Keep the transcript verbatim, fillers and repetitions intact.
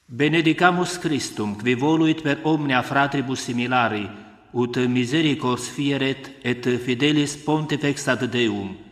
Benedicamus Christum, qui voluit per omnia fratribus similari, ut misericors fieret et fidelis pontifex ad Deum,